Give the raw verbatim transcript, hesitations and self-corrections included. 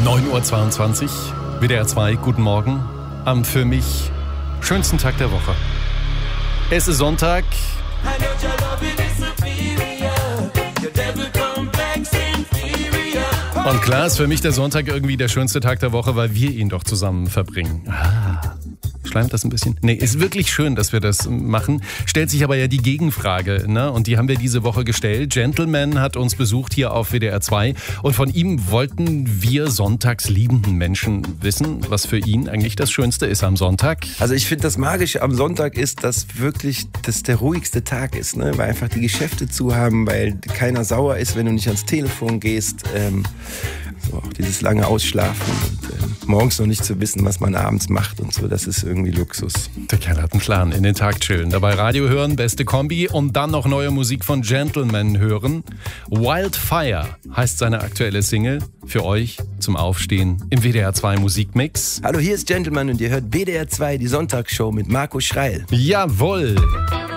neun Uhr zweiundzwanzig, W D R zwei, guten Morgen, am für mich schönsten Tag der Woche. Es ist Sonntag. Und klar ist für mich der Sonntag irgendwie der schönste Tag der Woche, weil wir ihn doch zusammen verbringen. Ah. Schleimt das ein bisschen? Nee, ist wirklich schön, dass wir das machen. Stellt sich aber ja die Gegenfrage, ne? Und die haben wir diese Woche gestellt. Gentleman hat uns besucht hier auf W D R zwei und von ihm wollten wir sonntags liebenden Menschen wissen, was für ihn eigentlich das Schönste ist am Sonntag. Also ich finde, das Magische am Sonntag ist, dass wirklich das der ruhigste Tag ist, ne? Weil einfach die Geschäfte zu haben, weil keiner sauer ist, wenn du nicht ans Telefon gehst. Ähm, so auch dieses lange Ausschlafen und äh, morgens noch nicht zu wissen, was man abends macht und so, das ist irgendwie Luxus. Der Kerl hat einen Plan, in den Tag chillen, dabei Radio hören, beste Kombi und dann noch neue Musik von Gentleman hören. Wildfire heißt seine aktuelle Single, für euch zum Aufstehen im W D R zwei Musikmix. Hallo, hier ist Gentleman und ihr hört W D R zwei, die Sonntagsshow mit Marco Schreil. Jawohl!